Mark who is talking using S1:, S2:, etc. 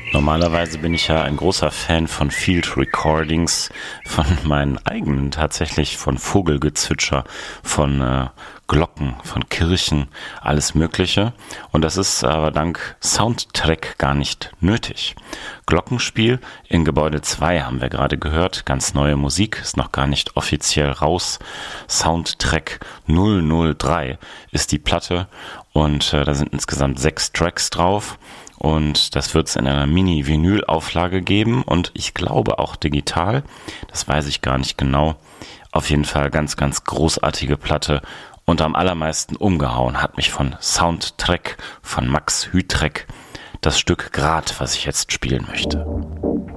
S1: Normalerweise bin ich ja ein großer Fan von Field Recordings, von meinen eigenen tatsächlich, von Vogelgezwitscher, von Glocken, von Kirchen, alles Mögliche. Und das ist aber dank Soundtrack gar nicht nötig. Glockenspiel in Gebäude 2 haben wir gerade gehört. Ganz neue Musik, ist noch gar nicht offiziell raus. Soundtrack 003 ist die Platte und da sind insgesamt 6 Tracks drauf. Und das wird es in einer Mini-Vinyl-Auflage geben und ich glaube auch digital. Das weiß ich gar nicht genau. Auf jeden Fall ganz, ganz großartige Platte. Und am allermeisten umgehauen hat mich von Soundtrack von Max Hütrek das Stück Grad, was ich jetzt spielen möchte.